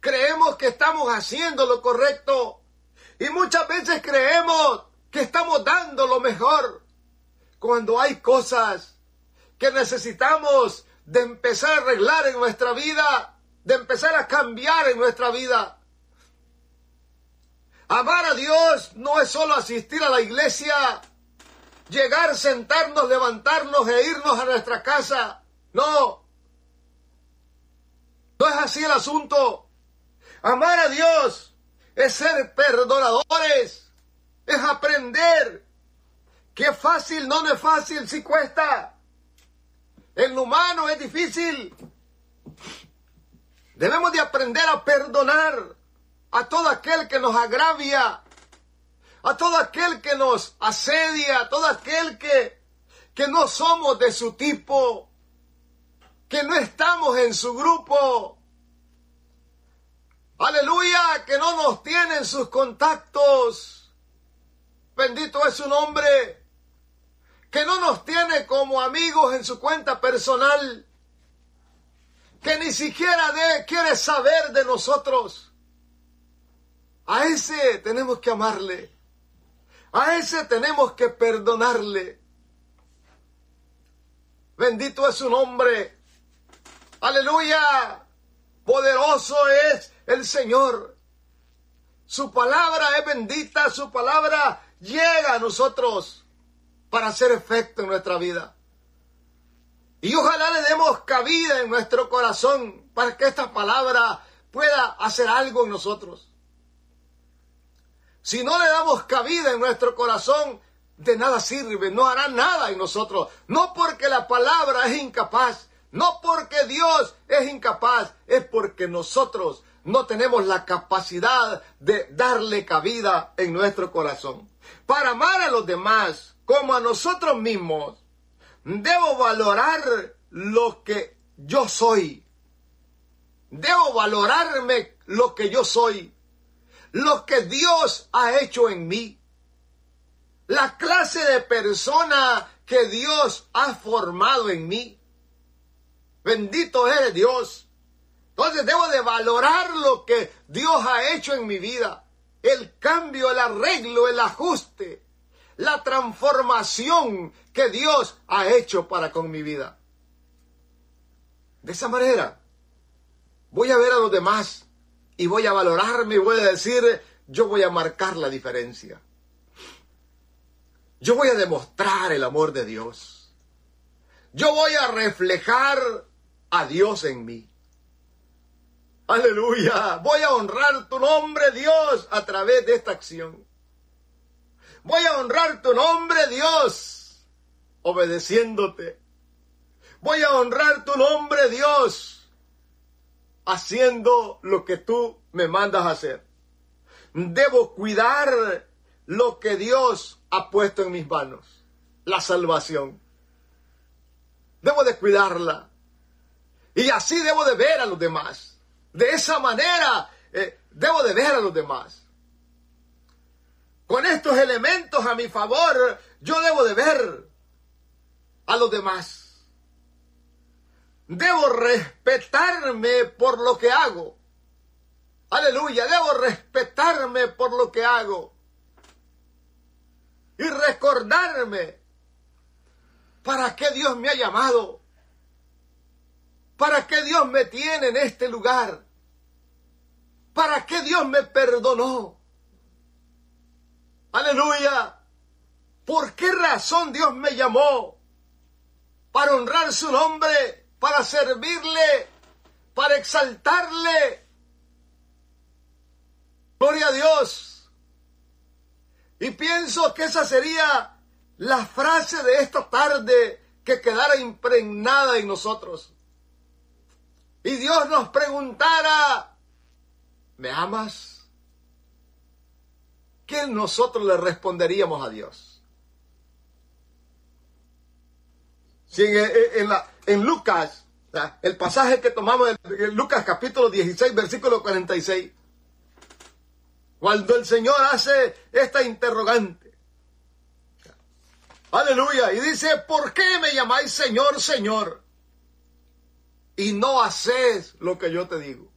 creemos que estamos haciendo lo correcto y muchas veces creemos que estamos dando lo mejor cuando hay cosas que necesitamos de empezar a arreglar en nuestra vida, de empezar a cambiar en nuestra vida. Amar a Dios no es solo asistir a la iglesia, llegar, sentarnos, levantarnos e irnos a nuestra casa. No, no es así el asunto. Amar a Dios es ser perdonadores, es aprender que es fácil, no es fácil, sí cuesta. En lo humano es difícil. Debemos de aprender a perdonar a todo aquel que nos agravia, a todo aquel que nos asedia, a todo aquel que no somos de su tipo, que no estamos en su grupo. Aleluya, que no nos tienen sus contactos. Bendito es su nombre. Que no nos tiene como amigos en su cuenta personal. Que ni siquiera quiere saber de nosotros. A ese tenemos que amarle. A ese tenemos que perdonarle. Bendito es su nombre. Aleluya. Poderoso es el Señor. Su palabra es bendita. Su palabra llega a nosotros para hacer efecto en nuestra vida. Y ojalá le demos cabida en nuestro corazón para que esta palabra pueda hacer algo en nosotros. Si no le damos cabida en nuestro corazón, de nada sirve, no hará nada en nosotros. No porque la palabra es incapaz, no porque Dios es incapaz, es porque nosotros no tenemos la capacidad de darle cabida en nuestro corazón. Para amar a los demás como a nosotros mismos, debo valorar lo que yo soy. Debo valorarme lo que yo soy. Lo que Dios ha hecho en mí. La clase de persona que Dios ha formado en mí. Bendito es Dios. Entonces debo de valorar lo que Dios ha hecho en mi vida. El cambio, el arreglo, el ajuste, la transformación que Dios ha hecho para con mi vida. De esa manera, voy a ver a los demás y voy a valorarme y voy a decir, yo voy a marcar la diferencia. Yo voy a demostrar el amor de Dios. Yo voy a reflejar a Dios en mí. Aleluya. Voy a honrar tu nombre, Dios, a través de esta acción. Voy a honrar tu nombre, Dios, obedeciéndote. Voy a honrar tu nombre, Dios, haciendo lo que tú me mandas a hacer. Debo cuidar lo que Dios ha puesto en mis manos, la salvación. Debo de cuidarla. Y así debo de ver a los demás. De esa manera debo de ver a los demás. Con estos elementos a mi favor, yo debo de ver a los demás. Debo respetarme por lo que hago. Aleluya, debo respetarme por lo que hago. Y recordarme para qué Dios me ha llamado. Para qué Dios me tiene en este lugar. Para qué Dios me perdonó. Aleluya. ¿Por qué razón Dios me llamó? Para honrar su nombre, para servirle, para exaltarle. Gloria a Dios. Y pienso que esa sería la frase de esta tarde que quedara impregnada en nosotros. Y Dios nos preguntara, ¿me amas? ¿Qué nosotros le responderíamos a Dios? Si en Lucas, el pasaje que tomamos en Lucas capítulo 16, versículo 46, cuando el Señor hace esta interrogante. Aleluya. Y dice, ¿por qué me llamáis Señor, Señor? Y no hacéis lo que yo te digo.